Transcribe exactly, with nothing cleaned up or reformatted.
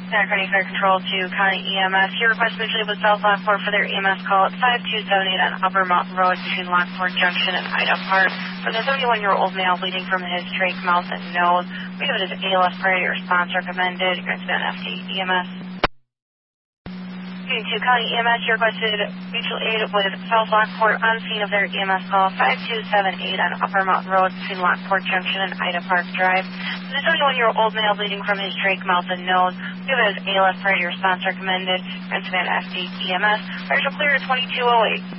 Center County Fire Control to County E M S. Your request visually with South Lockport for their E M S call at five two seven eight on Upper Mountain Road between Lockport Junction and Ida Park. For the thirty-one-year-old male bleeding from his trach, mouth, and nose, we have it as A L S priority response recommended. You're going to F D E M S. To County E M S, you requested mutual aid with South Lockport on scene of their E M S call five two seven eight on Upper Mountain Road between Lockport Junction and Ida Park Drive. The thirty-one-year-old male bleeding from his trach, mouth, and nose. We have it as A L S priority response recommended. You're going to F D E M S. Fire shall clear at twenty-two oh eight.